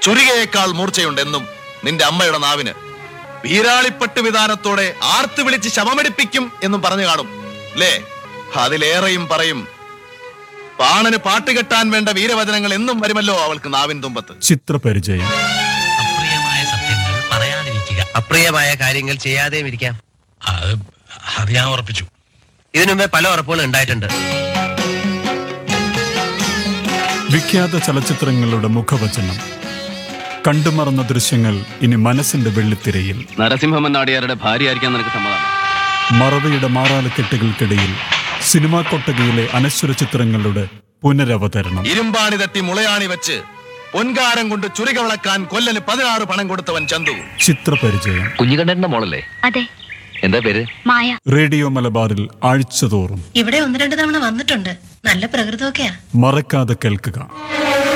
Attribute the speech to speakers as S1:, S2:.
S1: ചുരികയേക്കാൾ മൂർച്ചയുണ്ടെന്നും നിന്റെ അമ്മയുടെ നാവിന്. വീരാളിപ്പട്ട് വിധാനത്തോടെ ആർത്ത് വിളിച്ച് ശവമെടുപ്പിക്കും എന്നും പറഞ്ഞു കാണും അല്ലേ? അതിലേറെയും പറയും. പാണന് പാട്ടുകെട്ടാൻ വേണ്ട വീരവചനങ്ങൾ എന്നും വരുമല്ലോ അവൾക്ക് നാവിൻ തുമ്പത്ത്.
S2: ചിത്രപരിചയം.
S3: അപ്രിയമായ സത്യങ്ങൾ പറയാതിരിക്കുക,
S4: അപ്രിയമായ കാര്യങ്ങൾ ചെയ്യാതെയും ഇരിക്കാം.
S3: അത് ഞാൻ ഉറപ്പിച്ചു.
S4: ഇതിനു മുമ്പേ പല ഉറപ്പുകളും ഉണ്ടായിട്ടുണ്ട്.
S2: വിഖ്യാത ചലച്ചിത്രങ്ങളുടെ മുഖവചനം. കണ്ടുമറന്ന ദൃശ്യങ്ങൾ ഇനി മനസ്സിന്റെ വെള്ളിത്തിരയിൽ.
S5: നരസിംഹമൻ നാടിയാരുടെ ഭാര്യയായിരിക്കാൻ നിനക്ക് സമ്മതമാണ്.
S2: മറവിയുടെ മാറാലക്കെട്ടുകൾക്കിടയിൽ സിനിമാ കൊട്ടകയിലെ അനശ്വര ചിത്രങ്ങളുടെ പുനരവതരണം.
S1: ഇരുമ്പാണി തട്ടി മുളയാണി വെച്ച് പൊൻകാരം കൊണ്ട് ചുരിക വിളക്കാൻ കൊല്ലന് 16 പണം കൊടുത്തവൻ ചന്തു.
S2: ചിത്രപരിചയം.
S5: കുഞ്ഞിക്കണ്ണന്റെ മോളല്ലേ?
S6: അതെ.
S5: എന്താ പേര്?
S6: മായ.
S2: റേഡിയോ മലബാറിൽ ആഴ്ചതോറും.
S7: ഇവിടെ 1-2 തവണ വന്നിട്ടുണ്ട്. നല്ല പ്രകൃതമൊക്കെയാ.
S2: മറക്കാതെ കേൾക്കുക.